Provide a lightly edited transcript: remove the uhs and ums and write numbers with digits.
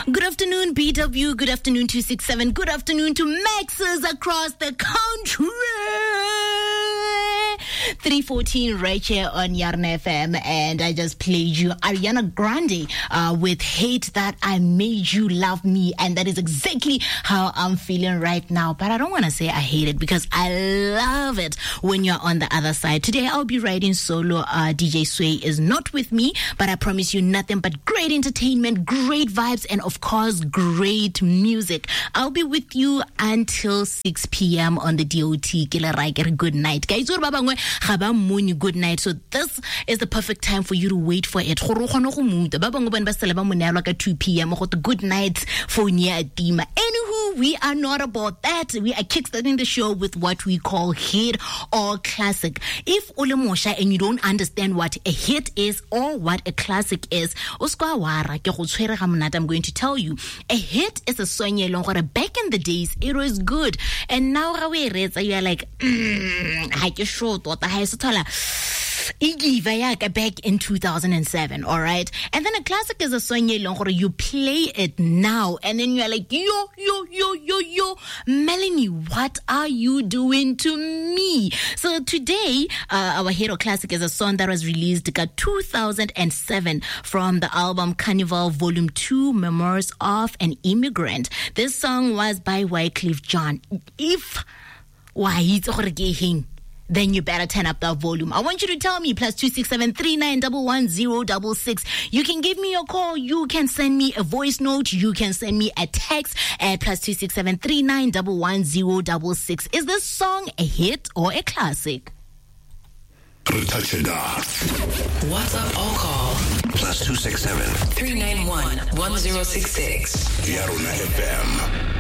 Good afternoon, BW. Good afternoon, 267. Good afternoon to Maxes across the country. 3:14 right here on Yarn FM, and I just played you Ariana Grande with Hate That I Made You Love Me, and that is exactly how I'm feeling right now. But I don't want to say I hate it because I love it when you're on the other side. Today I'll be riding solo. DJ Sway is not with me, but I promise you nothing but great entertainment, great vibes, and of course great music. I'll be with you until 6 p.m. on the DOT. Good night, guys. Good night. So this is the perfect time for you to wait for it. 2 p.m. Good night for near Dima. Anywho, we are not about that. We are kickstarting the show with what we call hit or classic. If Ulemosha and you don't understand what a hit is or what a classic is, I'm going to tell you. A hit is a song back in the days it was good, and now you are like back in 2007, all right? And then a classic is a song you play it now, and then you're like, yo, Melanie, what are you doing to me? So today, our hero classic is a song that was released in 2007 from the album Carnival Volume 2, Memoirs of an Immigrant. This song was by Wyclef Jean. If why he's then you better turn up that volume. I want you to tell me, +267 3911 You can give me a call. You can send me a voice note. You can send me a text at +267 3911 Is this song a hit or a classic? WhatsApp or call +267 391 1066. Yarn FM.